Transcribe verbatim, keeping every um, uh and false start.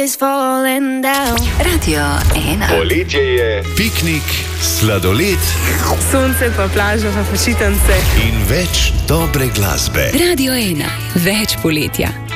is falling down. Radio ena. Poletje je, piknik, sladoled, sonce pa plaža pa počitnice in več dobre glasbe. Radio ena. Več poletja.